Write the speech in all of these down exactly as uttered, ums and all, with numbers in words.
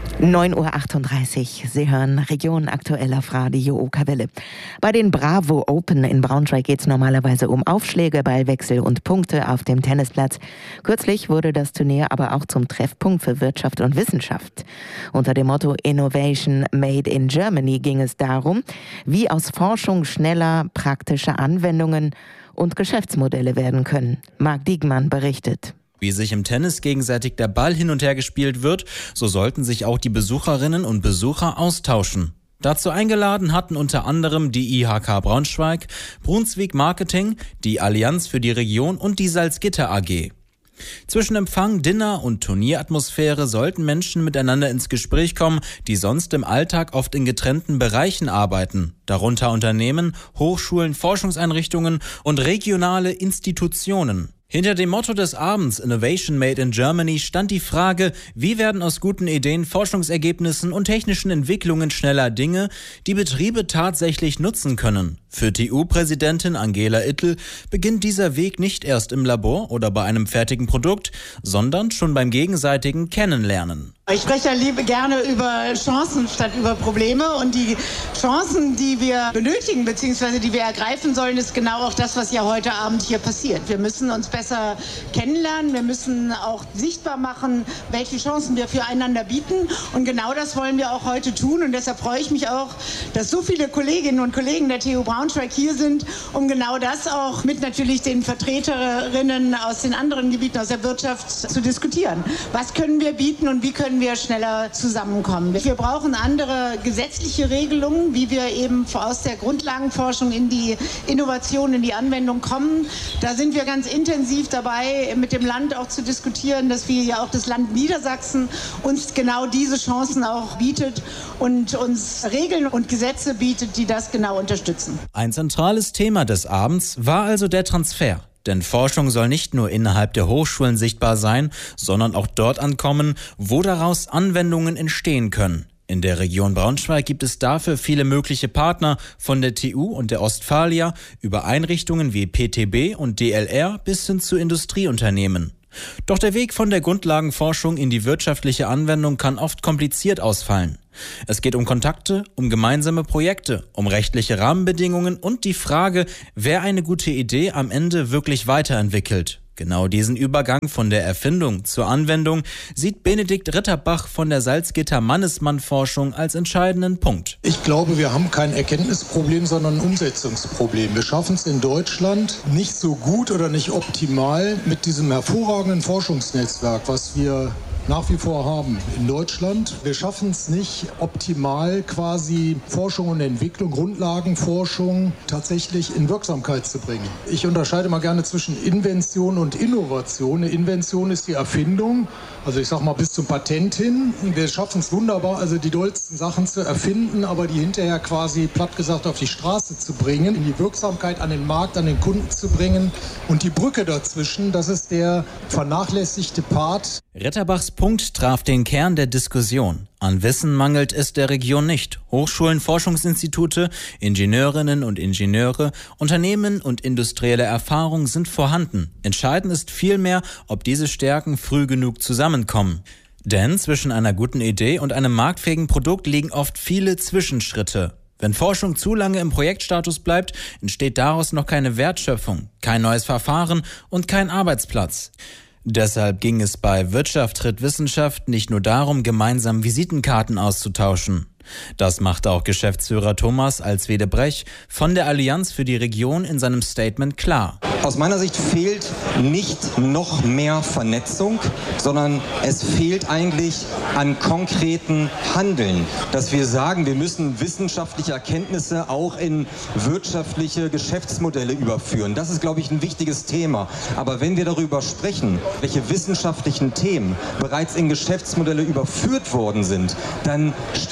neun Uhr achtunddreißig. Sie hören Region aktuell auf Radio Okerwelle. Bei den Bravo Open in Braunschweig geht es normalerweise um Aufschläge, Ballwechsel und Punkte auf dem Tennisplatz. Kürzlich wurde das Turnier aber auch zum Treffpunkt für Wirtschaft und Wissenschaft. Unter dem Motto Innovation Made in Germany ging es darum, wie aus Forschung schneller praktische Anwendungen und Geschäftsmodelle werden können. Marc Diegmann berichtet. Wie sich im Tennis gegenseitig der Ball hin und her gespielt wird, so sollten sich auch die Besucherinnen und Besucher austauschen. Dazu eingeladen hatten unter anderem die I H K Braunschweig, Brunswick Marketing, die Allianz für die Region und die Salzgitter A G. Zwischen Empfang, Dinner und Turnieratmosphäre sollten Menschen miteinander ins Gespräch kommen, die sonst im Alltag oft in getrennten Bereichen arbeiten, darunter Unternehmen, Hochschulen, Forschungseinrichtungen und regionale Institutionen. Hinter dem Motto des Abends Innovation Made in Germany stand die Frage, wie werden aus guten Ideen, Forschungsergebnissen und technischen Entwicklungen schneller Dinge, die Betriebe tatsächlich nutzen können. Für T U-Präsidentin Angela Ittel beginnt dieser Weg nicht erst im Labor oder bei einem fertigen Produkt, sondern schon beim gegenseitigen Kennenlernen. Ich spreche ja liebe gerne über Chancen statt über Probleme, und die Chancen, die wir benötigen bzw. die wir ergreifen sollen, ist genau auch das, was ja heute Abend hier passiert. Wir müssen uns besser kennenlernen, wir müssen auch sichtbar machen, welche Chancen wir füreinander bieten, und genau das wollen wir auch heute tun, und deshalb freue ich mich auch, dass so viele Kolleginnen und Kollegen der T U Braunschweig hier sind, um genau das auch mit natürlich den Vertreterinnen aus den anderen Gebieten aus der Wirtschaft zu diskutieren. Was können wir bieten und wie können wir schneller zusammenkommen? Wir brauchen andere gesetzliche Regelungen, wie wir eben aus der Grundlagenforschung in die Innovation, in die Anwendung kommen. Da sind wir ganz intensiv dabei, mit dem Land auch zu diskutieren, dass wir ja auch das Land Niedersachsen uns genau diese Chancen auch bietet und uns Regeln und Gesetze bietet, die das genau unterstützen. Ein zentrales Thema des Abends war also der Transfer. Denn Forschung soll nicht nur innerhalb der Hochschulen sichtbar sein, sondern auch dort ankommen, wo daraus Anwendungen entstehen können. In der Region Braunschweig gibt es dafür viele mögliche Partner, von der T U und der Ostfalia über Einrichtungen wie P T B und D L R bis hin zu Industrieunternehmen. Doch der Weg von der Grundlagenforschung in die wirtschaftliche Anwendung kann oft kompliziert ausfallen. Es geht um Kontakte, um gemeinsame Projekte, um rechtliche Rahmenbedingungen und die Frage, wer eine gute Idee am Ende wirklich weiterentwickelt. Genau diesen Übergang von der Erfindung zur Anwendung sieht Benedikt Ritterbach von der Salzgitter Mannesmann-Forschung als entscheidenden Punkt. Ich glaube, wir haben kein Erkenntnisproblem, sondern ein Umsetzungsproblem. Wir schaffen es in Deutschland nicht so gut oder nicht optimal mit diesem hervorragenden Forschungsnetzwerk, was wir nach wie vor haben in Deutschland. Wir schaffen es nicht optimal, quasi Forschung und Entwicklung, Grundlagenforschung tatsächlich in Wirksamkeit zu bringen. Ich unterscheide mal gerne zwischen Invention und Innovation. Eine Invention ist die Erfindung, also ich sag mal bis zum Patent hin. Wir schaffen es wunderbar, also die dollsten Sachen zu erfinden, aber die hinterher quasi platt gesagt auf die Straße zu bringen, in die Wirksamkeit an den Markt, an den Kunden zu bringen. Und die Brücke dazwischen, das ist der vernachlässigte Part. Ritterbachs Punkt traf den Kern der Diskussion. An Wissen mangelt es der Region nicht. Hochschulen, Forschungsinstitute, Ingenieurinnen und Ingenieure, Unternehmen und industrielle Erfahrung sind vorhanden. Entscheidend ist vielmehr, ob diese Stärken früh genug zusammenkommen. Denn zwischen einer guten Idee und einem marktfähigen Produkt liegen oft viele Zwischenschritte. Wenn Forschung zu lange im Projektstatus bleibt, entsteht daraus noch keine Wertschöpfung, kein neues Verfahren und kein Arbeitsplatz. Deshalb ging es bei Wirtschaft tritt Wissenschaft nicht nur darum, gemeinsam Visitenkarten auszutauschen. Das machte auch Geschäftsführer Thomas Alswede-Brech von der Allianz für die Region in seinem Statement klar. Aus meiner Sicht fehlt nicht noch mehr Vernetzung, sondern es fehlt eigentlich an konkreten Handeln. Dass wir sagen, wir müssen wissenschaftliche Erkenntnisse auch in wirtschaftliche Geschäftsmodelle überführen. Das ist, glaube ich, ein wichtiges Thema. Aber wenn wir darüber sprechen, welche wissenschaftlichen Themen bereits in Geschäftsmodelle überführt worden sind, dann stellen wir irgendwie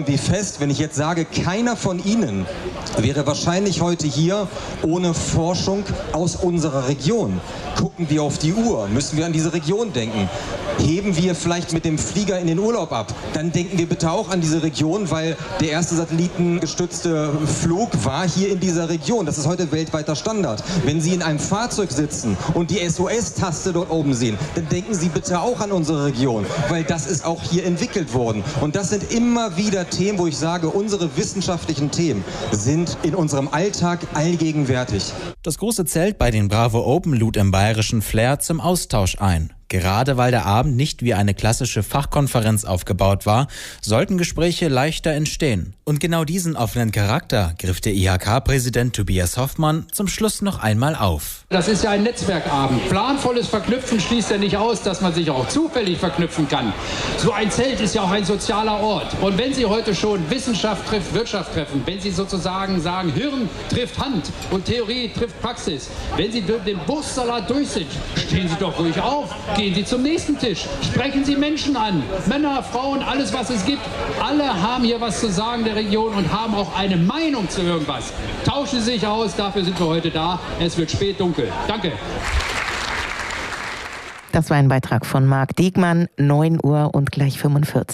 irgendwie fest, wenn ich jetzt sage, keiner von Ihnen wäre wahrscheinlich heute hier ohne Forschung aus unserer Region. Gucken wir auf die Uhr, müssen wir an diese Region denken. Heben wir vielleicht mit dem Flieger in den Urlaub ab, dann denken wir bitte auch an diese Region, weil der erste satellitengestützte Flug war hier in dieser Region. Das ist heute weltweiter Standard. Wenn Sie in einem Fahrzeug sitzen und die S O S-Taste dort oben sehen, dann denken Sie bitte auch an unsere Region, weil das ist auch hier entwickelt worden. Und das sind immer wieder Themen, wo ich sage, unsere wissenschaftlichen Themen sind in unserem Alltag allgegenwärtig. Das große Zelt bei den Bravo Open lud im bayerischen Flair zum Austausch ein. Gerade weil der Abend nicht wie eine klassische Fachkonferenz aufgebaut war, sollten Gespräche leichter entstehen. Und genau diesen offenen Charakter griff der I H K-Präsident Tobias Hoffmann zum Schluss noch einmal auf. Das ist ja ein Netzwerkabend. Planvolles Verknüpfen schließt ja nicht aus, dass man sich auch zufällig verknüpfen kann. So ein Zelt ist ja auch ein sozialer Ort. Und wenn Sie heute schon Wissenschaft trifft Wirtschaft treffen, wenn Sie sozusagen sagen, Hirn trifft Hand und Theorie trifft Praxis, wenn Sie den Wurstsalat durch sind, stehen Sie doch ruhig auf. Gehen Sie zum nächsten Tisch, sprechen Sie Menschen an, Männer, Frauen, alles was es gibt. Alle haben hier was zu sagen der Region und haben auch eine Meinung zu irgendwas. Tauschen Sie sich aus, dafür sind wir heute da. Es wird spät dunkel. Danke. Das war ein Beitrag von Marc Diekmann, neun Uhr und gleich fünfundvierzig.